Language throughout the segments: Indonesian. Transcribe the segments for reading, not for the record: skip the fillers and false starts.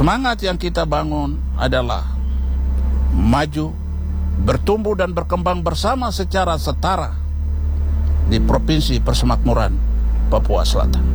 Semangat yang kita bangun adalah maju, bertumbuh dan berkembang bersama secara setara di Provinsi Persemakmuran Papua Selatan.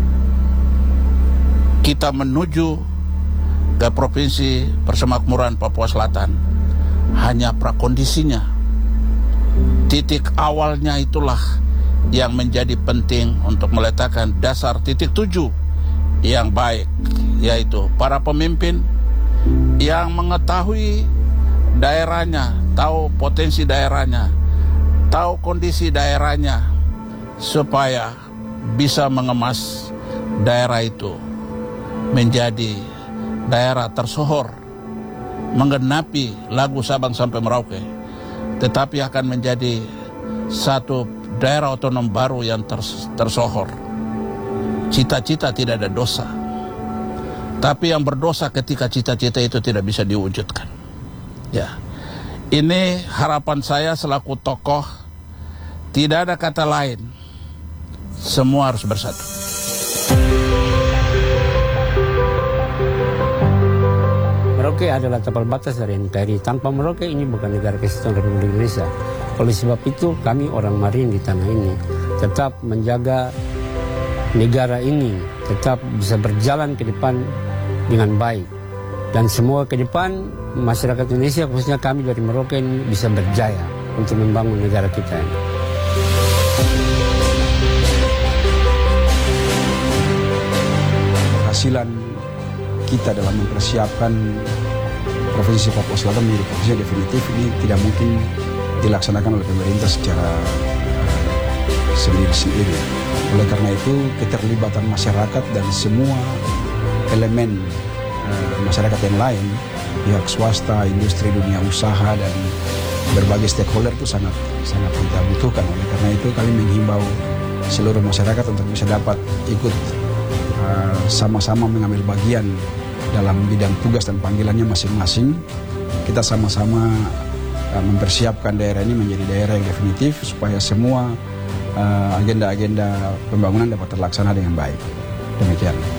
Kita menuju ke Provinsi Persemakmuran Papua Selatan hanya prakondisinya. Titik awalnya itulah yang menjadi penting untuk meletakkan dasar titik tuju yang baik, yaitu para pemimpin yang mengetahui daerahnya, tahu potensi daerahnya, tahu kondisi daerahnya, supaya bisa mengemas daerah itu menjadi daerah tersohor, menggenapi lagu Sabang sampai Merauke, tetapi akan menjadi satu daerah otonom baru yang tersohor. Cita-cita tidak ada dosa, tapi yang berdosa ketika cita-cita itu tidak bisa diwujudkan. Ya, ini harapan saya selaku tokoh. Tidak ada kata lain, semua harus bersatu. Merauke adalah tapal batas dari NKRI. Tanpa Merauke ini bukan negara kesatuan Republik Indonesia. Oleh sebab itu kami orang Marin di tanah ini tetap menjaga negara ini tetap bisa berjalan ke depan dengan baik. Dan semua ke depan masyarakat Indonesia, khususnya kami dari Merauke ini bisa berjaya untuk membangun negara kita ini. Keberhasilan kita dalam mempersiapkan Provinsi Papua Selatan menjadi provinsi definitif ini tidak mungkin dilaksanakan oleh pemerintah secara sendiri-sendiri. Oleh karena itu keterlibatan masyarakat dan semua elemen masyarakat yang lain, pihak swasta, industri, dunia usaha dan berbagai stakeholder itu sangat kita butuhkan. Oleh karena itu kami menghimbau seluruh masyarakat untuk bisa dapat ikut sama-sama mengambil bagian dalam bidang tugas dan panggilannya masing-masing. Kita sama-sama mempersiapkan daerah ini menjadi daerah yang definitif supaya semua agenda-agenda pembangunan dapat terlaksana dengan baik. Demikian.